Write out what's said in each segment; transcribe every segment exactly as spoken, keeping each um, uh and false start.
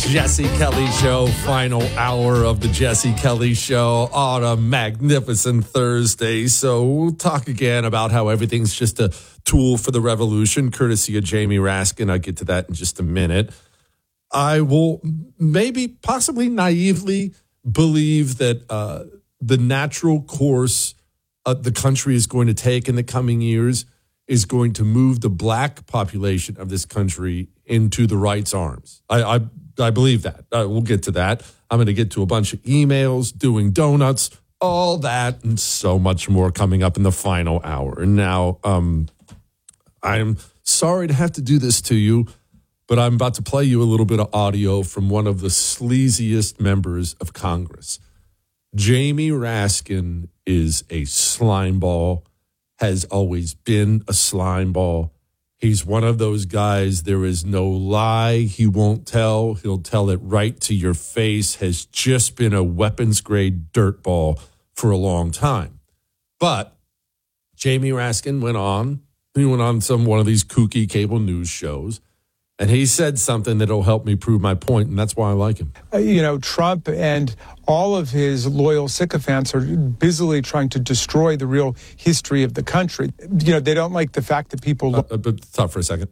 Jesse Kelly Show, final hour of the Jesse Kelly Show on a magnificent Thursday. So we'll talk again about how everything's just a tool for the revolution, courtesy of Jamie Raskin. I'll get to that in just a minute. I will maybe possibly naively believe that uh, the natural course uh, the country is going to take in the coming years is going to move the black population of this country into the right's arms. I, I I believe that. Uh, we'll get to that. I'm going to get to a bunch of emails, doing donuts, all that, and so much more coming up in the final hour. Now, um, I'm sorry to have to do this to you, but I'm about to play you a little bit of audio from one of the sleaziest members of Congress. Jamie Raskin is a slimeball, has always been a slimeball. He's one of those guys, there is no lie he won't tell. He'll tell it right to your face, has just been a weapons-grade dirtball for a long time. But Jamie Raskin went on, he went on some one of these kooky cable news shows, and he said something that'll help me prove my point, and that's why I like him. Uh, you know, Trump and all of his loyal sycophants are busily trying to destroy the real history of the country. You know, they don't like the fact that people... Uh, but stop for a second.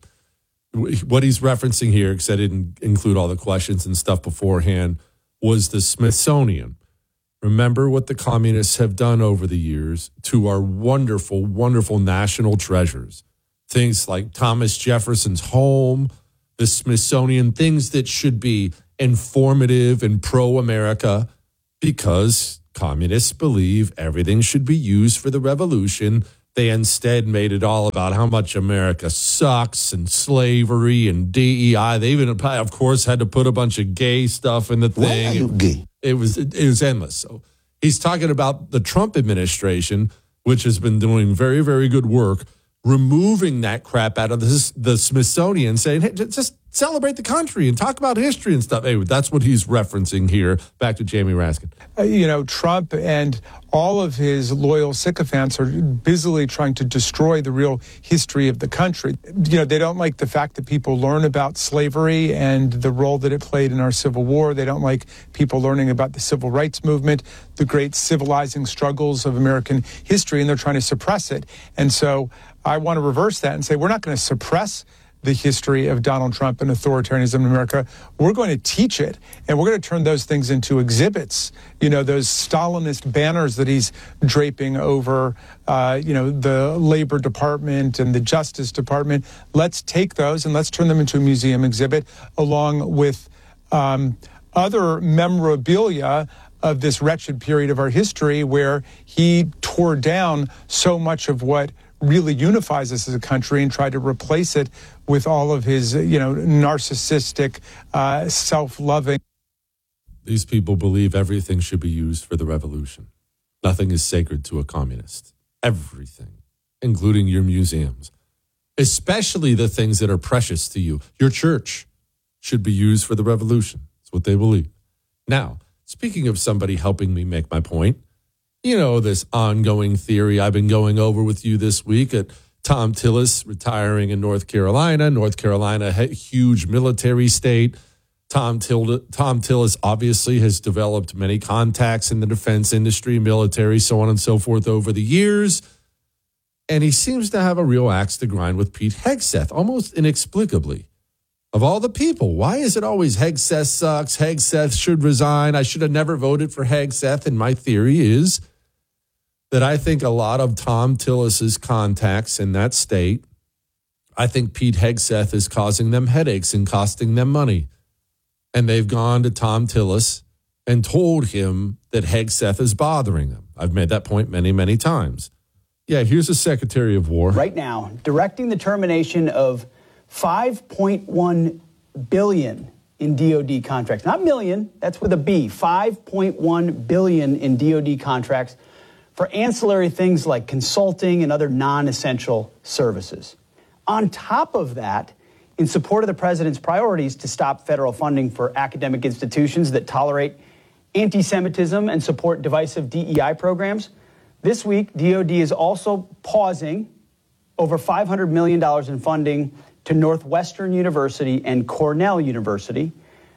What he's referencing here, because I didn't include all the questions and stuff beforehand, was the Smithsonian. Remember what the communists have done over the years to our wonderful, wonderful national treasures. Things like Thomas Jefferson's home, the Smithsonian, things that should be informative and pro-America, because communists believe everything should be used for the revolution. They instead made it all about how much America sucks and slavery and D E I. They even, of course, had to put a bunch of gay stuff in the thing. Why are you gay? It was, it was endless. So he's talking about the Trump administration, which has been doing very, very good work, removing that crap out of the, the Smithsonian, saying, hey, just celebrate the country and talk about history and stuff. Hey, that's what he's referencing here. Back to Jamie Raskin. Uh, you know, Trump and all of his loyal sycophants are busily trying to destroy the real history of the country. You know, they don't like the fact that people learn about slavery and the role that it played in our Civil War. They don't like people learning about the Civil Rights Movement, the great civilizing struggles of American history, and they're trying to suppress it. And so I want to reverse that and say we're not going to suppress the history of Donald Trump and authoritarianism in America. We're going to teach it, and we're going to turn those things into exhibits. You know, those Stalinist banners that he's draping over, uh, you know, the Labor Department and the Justice Department. Let's take those and let's turn them into a museum exhibit, along with um, other memorabilia of this wretched period of our history where he tore down so much of what really unifies us as a country and tried to replace it with all of his, you know, narcissistic, uh, self-loving. These people believe everything should be used for the revolution. Nothing is sacred to a communist. Everything, including your museums, especially the things that are precious to you. Your church should be used for the revolution. That's what they believe. Now, speaking of somebody helping me make my point, you know, this ongoing theory I've been going over with you this week at Thom Tillis retiring in North Carolina. North Carolina, a huge military state. Thom, Til- Thom Tillis obviously has developed many contacts in the defense industry, military, so on and so forth over the years. And he seems to have a real axe to grind with Pete Hegseth, almost inexplicably. Of all the people, why is it always Hegseth sucks, Hegseth should resign, I should have never voted for Hegseth? And my theory is that I think a lot of Thom Tillis's contacts in that state, I think Pete Hegseth is causing them headaches and costing them money. And they've gone to Thom Tillis and told him that Hegseth is bothering them. I've made that point many, many times. Yeah, here's the Secretary of War. Right now, directing the termination of five point one billion dollars in D O D contracts. Not million, that's with a B. five point one billion dollars in D O D contracts for ancillary things like consulting and other non-essential services. On top of that, in support of the president's priorities to stop federal funding for academic institutions that tolerate anti-Semitism and support divisive D E I programs, this week, D O D is also pausing over five hundred million dollars in funding to Northwestern University and Cornell University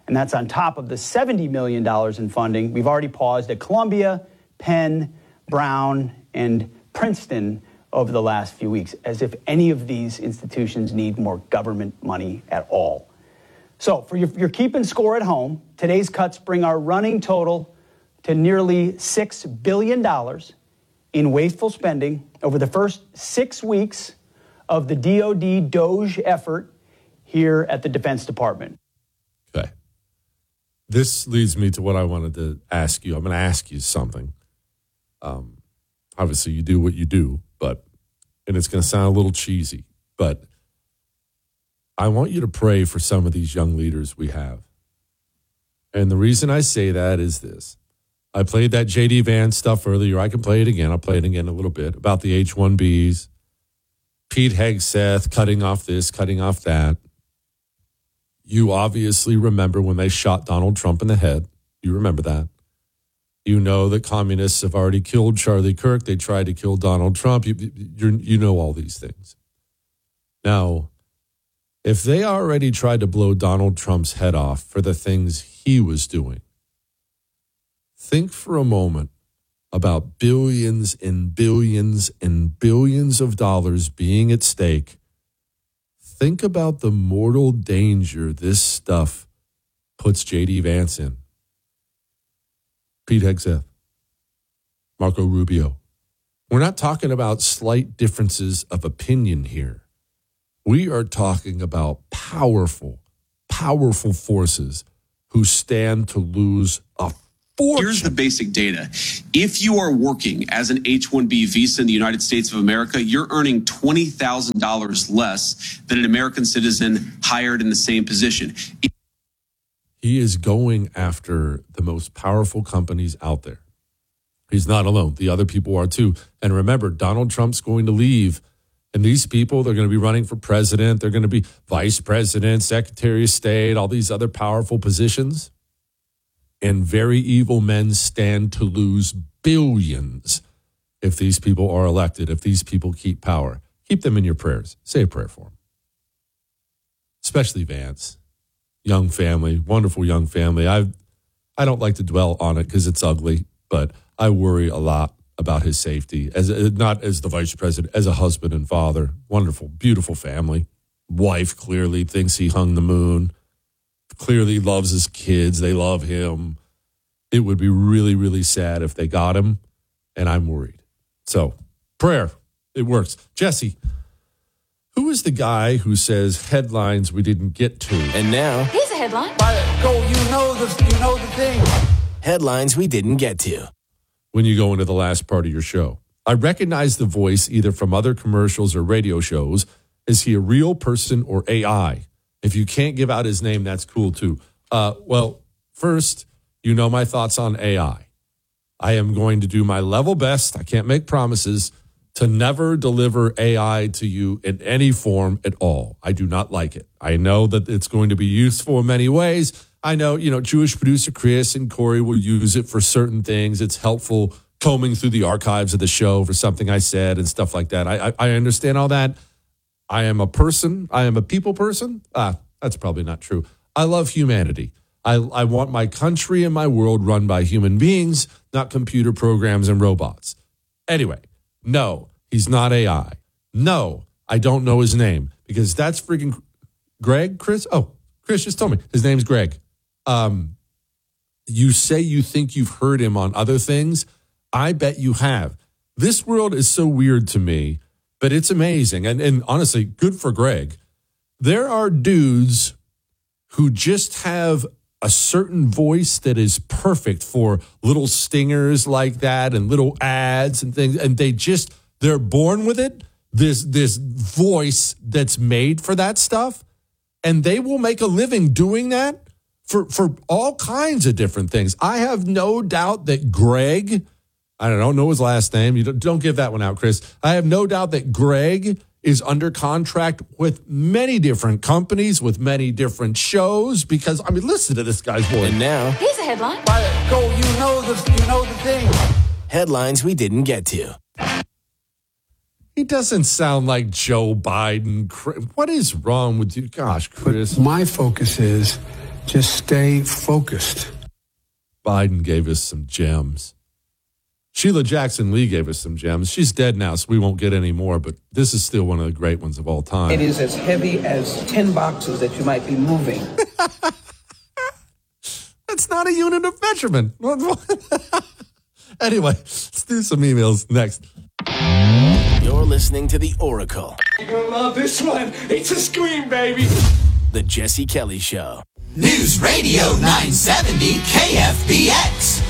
And that's on top of the seventy million dollars in funding we've already paused at Columbia, Penn, Brown, and Princeton over the last few weeks, as if any of these institutions need more government money at all. So for your, your keeping score at home, today's cuts bring our running total to nearly six billion dollars in wasteful spending over the first six weeks of the D O D DOGE effort here at the Defense Department. Okay. This leads me to what I wanted to ask you. I'm going to ask you something. Um, obviously, you do what you do, but, and it's going to sound a little cheesy, but I want you to pray for some of these young leaders we have. And the reason I say that is this. I played that J D Vance stuff earlier. I can play it again. I'll play it again a little bit about the H one Bs. Pete Hegseth cutting off this, cutting off that. You obviously remember when they shot Donald Trump in the head. You remember that. You know that communists have already killed Charlie Kirk. They tried to kill Donald Trump. You, you, you know all these things. Now, if they already tried to blow Donald Trump's head off for the things he was doing, think for a moment about billions and billions and billions of dollars being at stake. Think about the mortal danger this stuff puts J D Vance in. Pete Hegseth, Marco Rubio. We're not talking about slight differences of opinion here. We are talking about powerful, powerful forces who stand to lose a fortune. Here's the basic data. If you are working as an H one B visa in the United States of America, you're earning twenty thousand dollars less than an American citizen hired in the same position. He is going after the most powerful companies out there. He's not alone. The other people are too. And remember, Donald Trump's going to leave. And these people, they're going to be running for president. They're going to be vice president, secretary of state, all these other powerful positions. And very evil men stand to lose billions if these people are elected, if these people keep power. Keep them in your prayers. Say a prayer for them. Especially Vance. Young family, wonderful young family. I I don't like to dwell on it because it's ugly, but I worry a lot about his safety, as not as the vice president, as a husband and father. Wonderful, beautiful family. Wife clearly thinks he hung the moon. Clearly loves his kids. They love him. It would be really, really sad if they got him, and I'm worried. So, prayer, it works. Jesse, who is the guy who says headlines we didn't get to? And now, here's a headline. Go, you know the, you know the thing. Headlines we didn't get to. When you go into the last part of your show, I recognize the voice either from other commercials or radio shows. Is he a real person or A I? If you can't give out his name, that's cool too. Uh, well, first, you know my thoughts on A I. I am going to do my level best. I can't make promises to never deliver A I to you in any form at all. I do not like it. I know that it's going to be useful in many ways. I know, you know, Jewish producer Chris and Corey will use it for certain things. It's helpful combing through the archives of the show for something I said and stuff like that. I, I, I understand all that. I am a person. I am a people person. Ah, that's probably not true. I love humanity. I, I want my country and my world run by human beings, not computer programs and robots. Anyway, no, he's not A I. No, I don't know his name because that's freaking Greg, Chris. Oh, Chris just told me his name's Greg. Um, you say you think you've heard him on other things. I bet you have. This world is so weird to me, but it's amazing. And, and honestly, good for Greg. There are dudes who just have a certain voice that is perfect for little stingers like that and little ads and things. And they just, they're born with it. This, this voice that's made for that stuff. And they will make a living doing that for, for all kinds of different things. I have no doubt that Greg, I don't know his last name. You don't, don't give that one out, Chris. I have no doubt that Greg is under contract with many different companies, with many different shows, because, I mean, listen to this guy's voice. And now, here's a headline. Go, you know the, you know the thing. Headlines we didn't get to. He doesn't sound like Joe Biden. What is wrong with you? Gosh, Chris. But my focus is Just stay focused. Biden gave us some gems. Sheila Jackson Lee gave us some gems. She's dead now, so we won't get any more, but this is still one of the great ones of all time. It is as heavy as ten boxes that you might be moving. That's not a unit of measurement. Anyway, let's do some emails next. You're listening to The Oracle. You're gonna love this one. It's a scream, baby. The Jesse Kelly Show. News Radio nine seventy K F B X.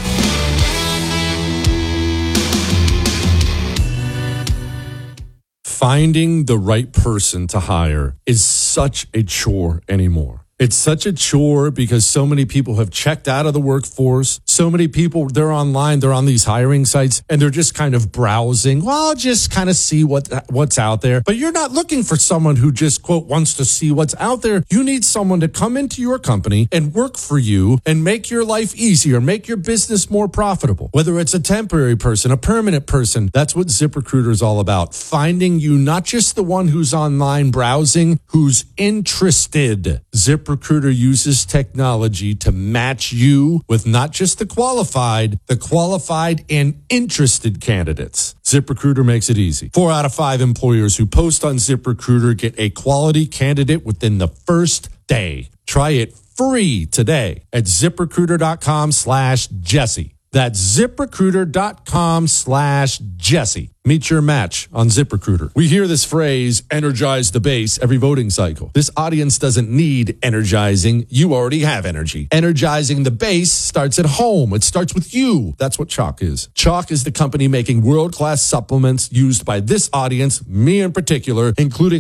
Finding the right person to hire is such a chore anymore. It's such a chore because so many people have checked out of the workforce. So many people, they're online, they're on these hiring sites, and they're just kind of browsing. Well, just kind of see what what's out there. But you're not looking for someone who just, quote, wants to see what's out there. You need someone to come into your company and work for you and make your life easier, make your business more profitable. Whether it's a temporary person, a permanent person, that's what ZipRecruiter is all about. Finding you not just the one who's online browsing, who's interested. ZipRecruiter ZipRecruiter uses technology to match you with not just the qualified, the qualified and interested candidates. ZipRecruiter makes it easy. Four out of five employers who post on ZipRecruiter get a quality candidate within the first day. Try it free today at ZipRecruiter.com slash Jesse. That's ZipRecruiter.com slash Jesse. Meet your match on ZipRecruiter. We hear this phrase, energize the base, every voting cycle. This audience doesn't need energizing. You already have energy. Energizing the base starts at home. It starts with you. That's what Chalk is. Chalk is the company making world-class supplements used by this audience, me in particular, including